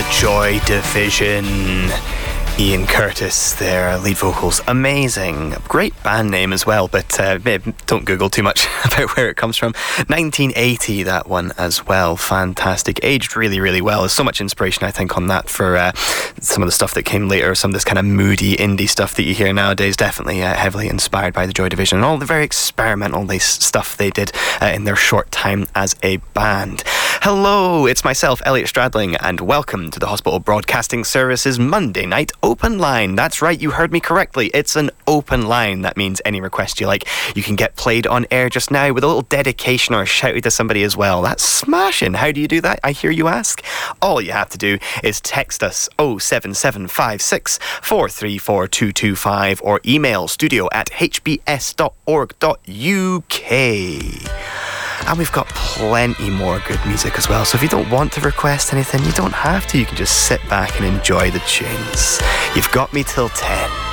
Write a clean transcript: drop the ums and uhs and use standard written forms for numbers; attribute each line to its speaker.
Speaker 1: Joy Division. Ian Curtis, their lead vocals, amazing. Great band name as well, but don't Google too much about where it comes from. 1980, that one as well. Fantastic. Aged really, really well. There's so much inspiration, I think, on that for some of the stuff that came later, some of this kind of moody indie stuff that you hear nowadays. Definitely heavily inspired by the Joy Division and all the very experimental stuff they did in their short time as a band. Hello, it's myself, Elliot Stradling, and welcome to the Hospital Broadcasting Service's Monday Night Open Line. That's right, you heard me correctly. It's an open line. That means any request you like, you can get played on air just now with a little dedication or a shout out to somebody as well. That's smashing. How do you do that, I hear you ask? All you have to do is text us 07756 434 225 or email studio@hbs.org.uk. And we've got plenty more good music as well. So if you don't want to request anything, you don't have to. You can just sit back and enjoy the tunes. You've got me till 10.